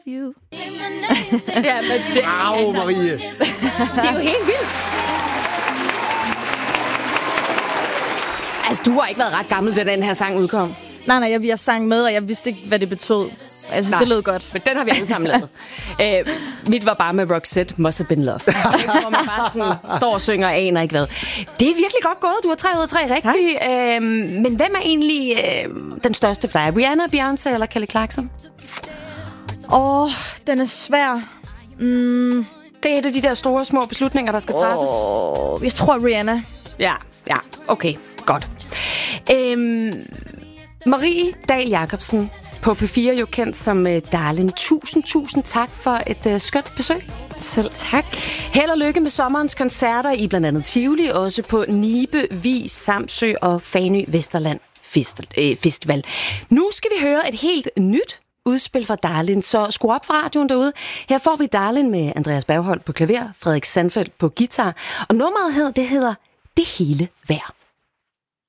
you. Ja, men det, Marie. det er jo helt vildt. Altså, du har ikke været ret gammel, da den her sang udkom. Nej, jeg sang med, og jeg vidste ikke, hvad det betød. Jeg synes, det lød godt. Men den har vi alle sammen lavet. Mit var bare med Roxette, Must Have Been Love. Hvor man bare sådan står og synger og aner ikke hvad. Det er virkelig godt gået. Du har 3 ud af 3 rigtigt. Men hvem er egentlig den største for dig? Rihanna, Beyoncé eller Kelly Clarkson? Den er svær. Det er et af de der store, små beslutninger, der skal træffes. Jeg tror Rihanna. Ja, okay, godt. Marie Dahl Jacobsen, på P4 jo kendt som Darling. Tusind tak for et skønt besøg. Selv tak. Held og lykke med sommerens koncerter i blandt andet Tivoli, også på Nibe, Vis, Samsø og Fanø Vesterland Festival. Nu skal vi høre et helt nyt udspil fra Darling, så skru op for radioen derude. Her får vi Darling med Andreas Bergholt på klaver, Frederik Sandfeldt på guitar, og nummeret hedder Det hele værd.